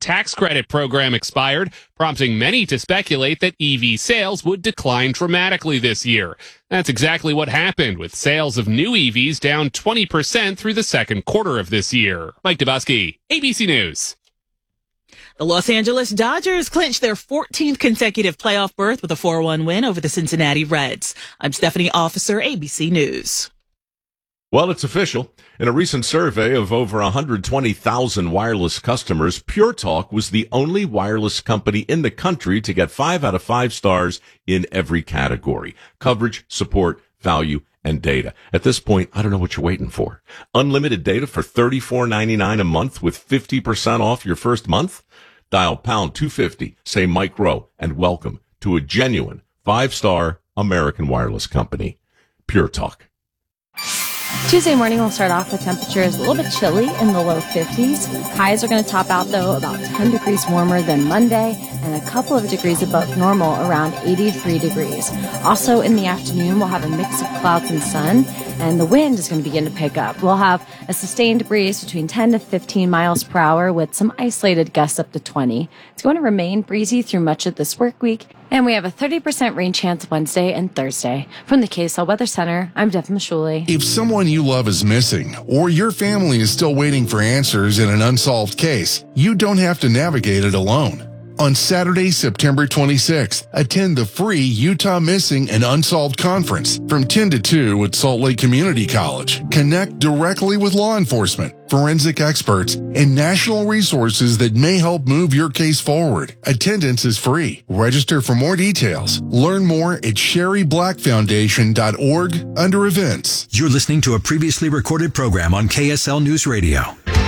tax credit program expired, prompting many to speculate that EV sales would decline dramatically this year. That's exactly what happened, with sales of new EVs down 20% through the second quarter of this year. Mike Dubusky, ABC News. The Los Angeles Dodgers clinched their 14th consecutive playoff berth with a 4-1 win over the Cincinnati Reds. I'm Stephanie Officer, ABC News. Well, it's official. In a recent survey of over 120,000 wireless customers, Pure Talk was the only wireless company in the country to get 5 out of 5 stars in every category: coverage, support, value, and data. At this point, I don't know what you're waiting for. Unlimited data for $34.99 a month with 50% off your first month? Dial pound 250, say Mike Rowe, and welcome to a genuine 5-star American wireless company. Pure Talk. Tuesday morning, we'll start off with temperatures a little bit chilly in the low 50s. Highs are going to top out, though, about 10 degrees warmer than Monday and a couple of degrees above normal, around 83 degrees. Also, in the afternoon, we'll have a mix of clouds and sun, and the wind is going to begin to pick up. We'll have a sustained breeze between 10 to 15 miles per hour with some isolated gusts up to 20. It's going to remain breezy through much of this work week, and we have a 30% rain chance Wednesday and Thursday. From the KSL Weather Center, I'm Devin Mashuli. If someone you love is missing, or your family is still waiting for answers in an unsolved case, you don't have to navigate it alone. On Saturday, September 26th, attend the free Utah Missing and Unsolved Conference from 10 to 2 at Salt Lake Community College. Connect directly with law enforcement, forensic experts, and national resources that may help move your case forward. Attendance is free. Register for more details. Learn more at sherryblackfoundation.org under events. You're listening to a previously recorded program on KSL News Radio.